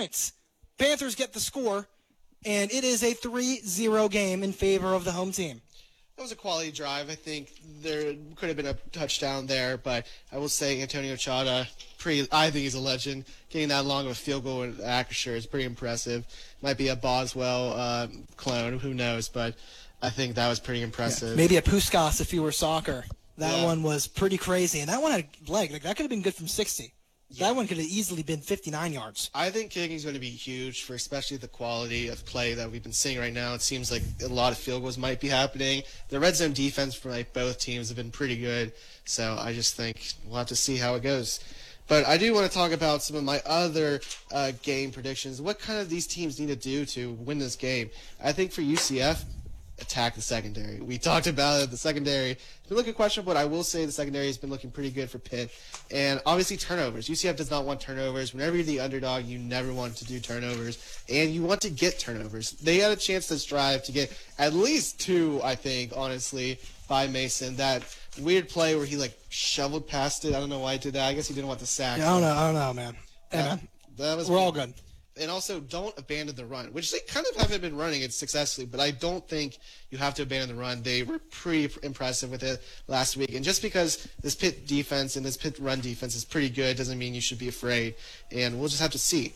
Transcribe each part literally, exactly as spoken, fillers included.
points. Panthers get the score, and it is a three zero game in favor of the home team. That was a quality drive. I think there could have been a touchdown there, but I will say Antonio Chada, pretty, I think he's a legend. Getting that long of a field goal at Acrisure is pretty impressive. Might be a Boswell uh, clone, who knows, but I think that was pretty impressive. Yeah, maybe a Puskas if you were soccer. That yeah. one was pretty crazy, and that one had a leg. Like, that could have been good from sixty. Yeah. That one could have easily been fifty-nine yards. I think kicking is going to be huge for especially the quality of play that we've been seeing right now. It seems like a lot of field goals might be happening. The red zone defense for like both teams have been pretty good, so I just think we'll have to see how it goes. But I do want to talk about some of my other uh, game predictions. What kind of these teams need to do to win this game? I think for U C F, attack the secondary. We talked about it. The secondary has been looking questionable, but I will say the secondary has been looking pretty good for Pitt. And obviously turnovers. U C F does not want turnovers. Whenever you're the underdog, you never want to do turnovers. And you want to get turnovers. They had a chance this drive to get at least two, I think, honestly, by Mason. That weird play where he, like, shoveled past it. I don't know why he did that. I guess he didn't want the sack. Yeah, I don't know. I don't know, man. Hey, that, man. That was We're all good. And also, don't abandon the run, which they kind of haven't been running it successfully, but I don't think you have to abandon the run. They were pretty impressive with it last week. And just because this Pitt defense and this Pitt run defense is pretty good doesn't mean you should be afraid. And we'll just have to see.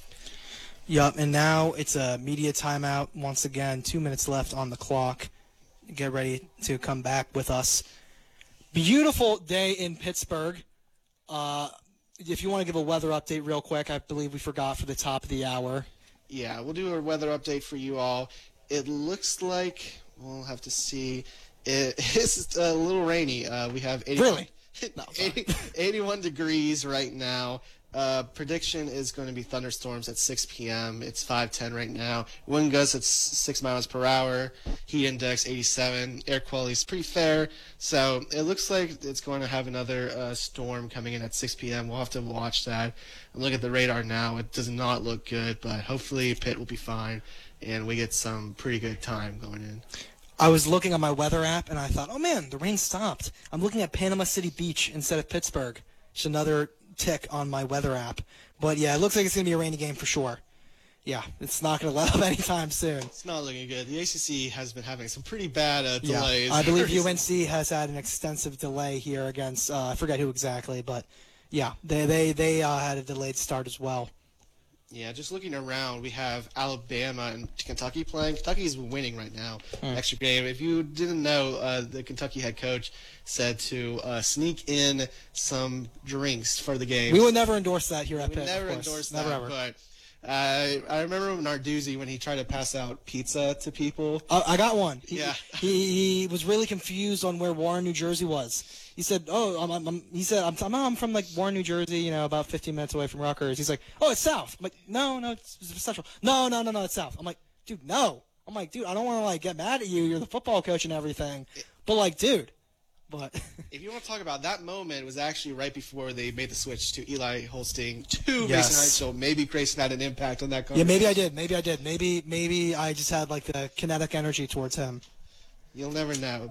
Yup, and now it's a media timeout. Once again, two minutes left on the clock. Get ready to come back with us. Beautiful day in Pittsburgh. Uh... If you want to give a weather update real quick, I believe we forgot for the top of the hour. Yeah, we'll do a weather update for you all. It looks like we'll have to see. It is a little rainy. Uh, we have eighty, really no, eighty, eighty-one degrees right now. Uh, prediction is going to be thunderstorms at six p.m. It's five ten right now. Wind gusts at six miles per hour. Heat index eighty-seven. Air quality is pretty fair. So it looks like it's going to have another uh, storm coming in at six p.m. We'll have to watch that. And look at the radar now. It does not look good, but hopefully Pitt will be fine and we get some pretty good time going in. I was looking on my weather app and I thought, oh man, the rain stopped. I'm looking at Panama City Beach instead of Pittsburgh. It's another tick on my weather app. But yeah, it looks like it's going to be a rainy game for sure. Yeah, it's not going to let up anytime soon. It's not looking good. The A C C has been having some pretty bad uh, delays. Yeah, I believe U N C has had an extensive delay here against, uh, I forget who exactly, but yeah, they they, they uh, had a delayed start as well. Yeah, just looking around, we have Alabama and Kentucky playing. Kentucky's winning right now. Mm. Extra game. If you didn't know, uh, the Kentucky head coach said to uh, sneak in some drinks for the game. We would never endorse that here at we Pitt. We never endorse that, never, but uh, I remember Narduzzi when he tried to pass out pizza to people. Uh, I got one. He, yeah. he, he was really confused on where Warren, New Jersey was. He said, "Oh, I'm." I'm, I'm he said, I'm, "I'm from like Warren, New Jersey. You know, about fifteen minutes away from Rutgers." He's like, "Oh, it's south." I'm like, "No, no, it's, it's central." No, no, no, no, it's south. I'm like, "Dude, no." I'm like, "Dude, I don't want to like get mad at you. You're the football coach and everything, but like, dude." But if you want to talk about that moment, it was actually right before they made the switch to Eli Holstein to yes. Grayson Heights. So maybe Grayson had an impact on that conversation. Yeah, maybe I did. Maybe I did. Maybe maybe I just had like the kinetic energy towards him. You'll never know.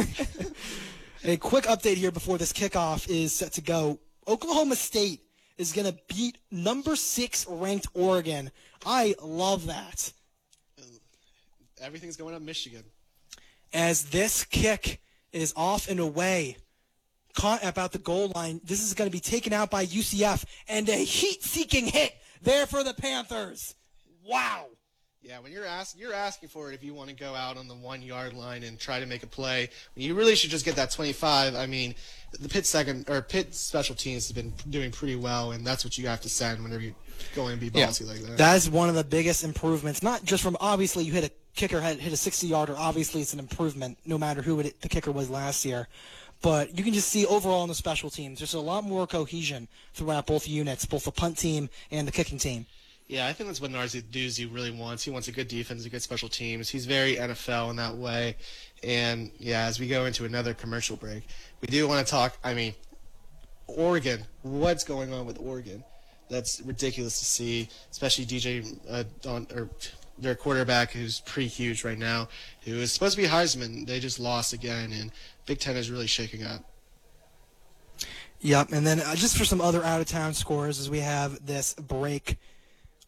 A quick update here before this kickoff is set to go. Oklahoma State is going to beat number six ranked Oregon. I love that. Everything's going up Michigan. As this kick is off and away, caught about the goal line, this is going to be taken out by U C F, and a heat-seeking hit there for the Panthers. Wow. Yeah, when you're ask, you're asking for it if you want to go out on the one-yard line and try to make a play. You really should just get that twenty-five. I mean, the Pitt second or Pitt special teams has been doing pretty well, and that's what you have to send whenever you go and be bossy yeah, like that. That is one of the biggest improvements. Not just from obviously you hit a kicker hit, hit a sixty-yarder. Obviously, it's an improvement no matter who it, the kicker was last year. But you can just see overall in the special teams, there's a lot more cohesion throughout both units, both the punt team and the kicking team. Yeah, I think that's what Narduzzi really wants. He wants a good defense, a good special teams. He's very N F L in that way. And, yeah, as we go into another commercial break, we do want to talk, I mean, Oregon. What's going on with Oregon? That's ridiculous to see, especially D J uh, Don, or their quarterback, who's pretty huge right now, who is supposed to be Heisman. They just lost again, and Big Ten is really shaking up. Yep, and then uh, just for some other out-of-town scores as we have this break